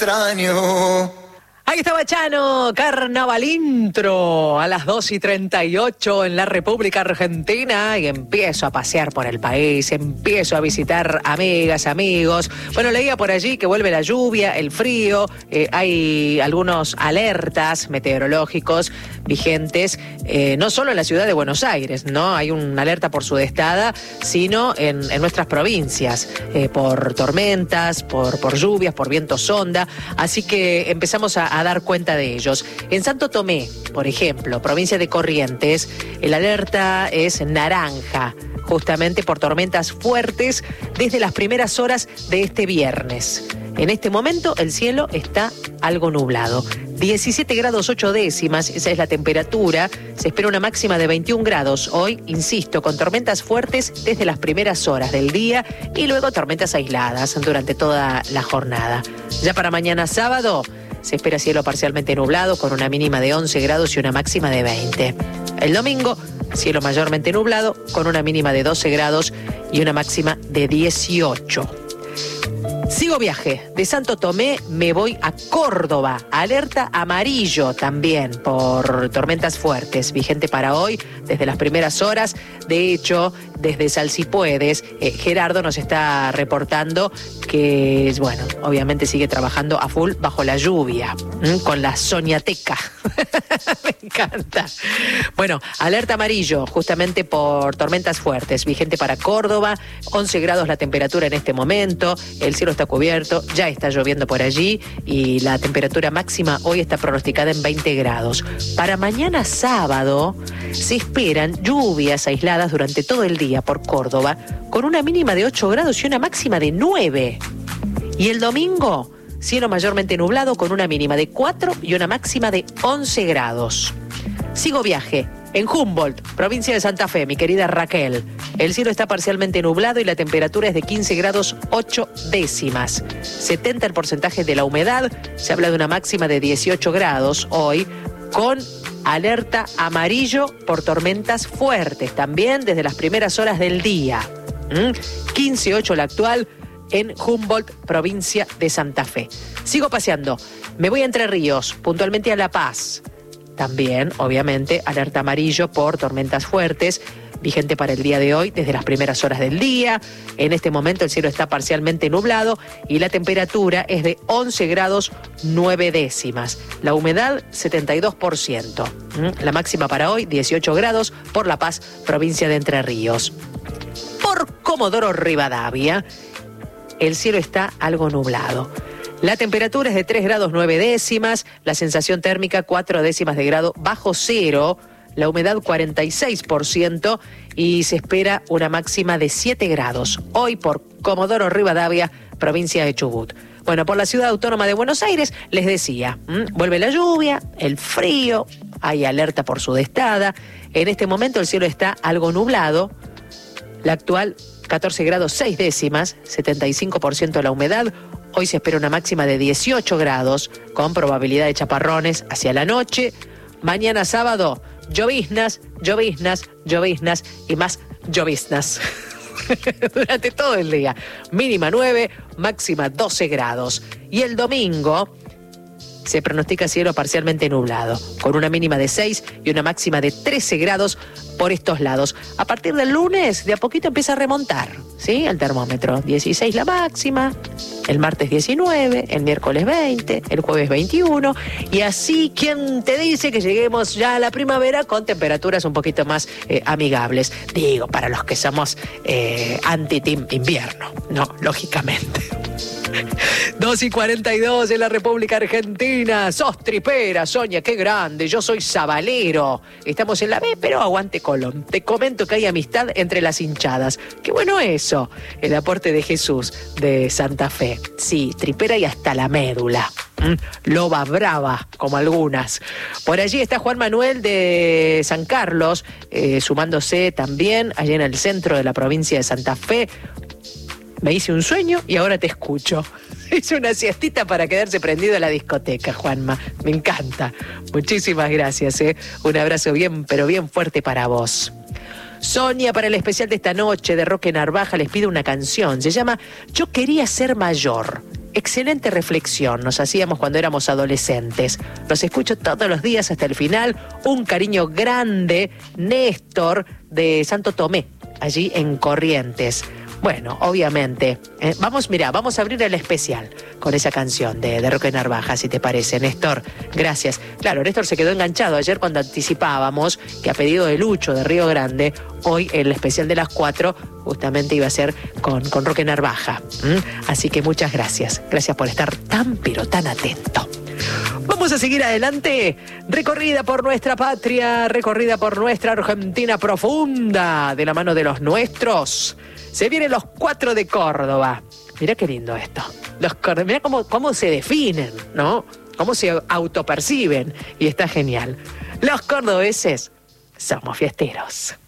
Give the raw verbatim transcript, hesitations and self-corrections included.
extraño. Ahí estaba Chano, Carnaval Intro, a las dos y treinta y ocho en la República Argentina, y empiezo a pasear por el país, empiezo a visitar amigas, amigos. Bueno, leía por allí que vuelve la lluvia, el frío, eh, hay algunos alertas meteorológicos vigentes, eh, no solo en la ciudad de Buenos Aires, ¿no? Hay una alerta por sudestada, sino en, en nuestras provincias, eh, por tormentas, por, por lluvias, por viento sonda, así que empezamos a, a dar cuenta de ellos. En Santo Tomé, por ejemplo, provincia de Corrientes, el alerta es naranja, justamente por tormentas fuertes desde las primeras horas de este viernes. En este momento el cielo está algo nublado. diecisiete grados ocho décimas, esa es la temperatura. Se espera una máxima de veintiún grados. Hoy, insisto, con tormentas fuertes desde las primeras horas del día y luego tormentas aisladas durante toda la jornada. Ya para mañana sábado se espera cielo parcialmente nublado con una mínima de once grados y una máxima de veinte. El domingo, cielo mayormente nublado con una mínima de doce grados y una máxima de dieciocho. Sigo viaje. De Santo Tomé me voy a Córdoba. Alerta amarillo también por tormentas fuertes. Vigente para hoy desde las primeras horas. De hecho, desde Salsipuedes, eh, Gerardo nos está reportando que, bueno, obviamente sigue trabajando a full bajo la lluvia, ¿m? Con la soñateca. Me encanta. Bueno, alerta amarillo justamente por tormentas fuertes. Vigente para Córdoba. once grados la temperatura en este momento. El cielo está cubierto, ya está lloviendo por allí y la temperatura máxima hoy está pronosticada en veinte grados. Para mañana sábado se esperan lluvias aisladas durante todo el día por Córdoba con una mínima de ocho grados y una máxima de nueve. Y el domingo, cielo mayormente nublado con una mínima de cuatro y una máxima de once grados. Sigo viaje. En Humboldt, provincia de Santa Fe, mi querida Raquel, el cielo está parcialmente nublado y la temperatura es de quince grados ocho décimas. setenta el porcentaje de la humedad, se habla de una máxima de dieciocho grados hoy, con alerta amarillo por tormentas fuertes, también desde las primeras horas del día. ¿Mm? quince ocho la actual en Humboldt, provincia de Santa Fe. Sigo paseando, me voy a Entre Ríos, puntualmente a La Paz. También, obviamente, alerta amarillo por tormentas fuertes, vigente para el día de hoy desde las primeras horas del día. En este momento el cielo está parcialmente nublado y la temperatura es de once grados nueve décimas. La humedad, setenta y dos por ciento. La máxima para hoy, dieciocho grados, por La Paz, provincia de Entre Ríos. Por Comodoro Rivadavia, el cielo está algo nublado. La temperatura es de tres grados nueve décimas, la sensación térmica cuatro décimas de grado bajo cero, la humedad cuarenta y seis por ciento y se espera una máxima de siete grados. Hoy por Comodoro Rivadavia, provincia de Chubut. Bueno, por la ciudad autónoma de Buenos Aires, les decía, ¿m? vuelve la lluvia, el frío, hay alerta por sudestada. En este momento el cielo está algo nublado, la actual catorce grados seis décimas, setenta y cinco por ciento de la humedad. Hoy se espera una máxima de dieciocho grados, con probabilidad de chaparrones hacia la noche. Mañana sábado, lloviznas, lloviznas, lloviznas y más lloviznas. Durante todo el día. Mínima nueve, máxima doce grados. Y el domingo se pronostica cielo parcialmente nublado, con una mínima de seis y una máxima de trece grados por estos lados. A partir del lunes, de a poquito empieza a remontar, ¿sí? El termómetro, dieciséis la máxima, el martes diecinueve, el miércoles veinte, el jueves veintiuno, y así, ¿quién te dice que lleguemos ya a la primavera con temperaturas un poquito más eh, amigables? Digo, para los que somos eh, anti-team invierno, no, lógicamente. dos y cuarenta y dos en la República Argentina. Sos tripera, Sonia, qué grande. Yo soy sabalero. Estamos en la B, pero aguante Colón. Te comento que hay amistad entre las hinchadas. Qué bueno eso. El aporte de Jesús de Santa Fe. Sí, tripera y hasta la médula. ¿Mm? Loba brava, como algunas. Por allí está Juan Manuel de San Carlos, eh, sumándose también allí en el centro de la provincia de Santa Fe. Me hice un sueño y ahora te escucho. Hice una siestita para quedarse prendido a la discoteca, Juanma. Me encanta. Muchísimas gracias, ¿eh? Un abrazo bien, pero bien fuerte para vos. Sonia, para el especial de esta noche de Roque Narvaja, les pido una canción. Se llama Yo quería ser mayor. excelente reflexión nos hacíamos cuando éramos adolescentes. Los escucho todos los días hasta el final. Un cariño grande, Néstor de Santo Tomé, allí en Corrientes. Bueno, obviamente, eh, vamos, mira, vamos a abrir el especial con esa canción de, de Roque Narvaja, si te parece, Néstor. Gracias. Claro, Néstor se quedó enganchado ayer cuando anticipábamos que a pedido de Lucho de Río Grande, hoy el especial de las cuatro justamente iba a ser con, con Roque Narvaja. ¿Mm? Así que muchas gracias. Gracias por estar tan, pero tan atento. Vamos a seguir adelante, recorrida por nuestra patria, recorrida por nuestra Argentina profunda, de la mano de los nuestros. Se vienen los cuatro de Córdoba. Mirá qué lindo esto. Los Córdoba, mirá cómo, cómo se definen, ¿no? Cómo se autoperciben. Y está genial. Los cordobeses somos fiesteros.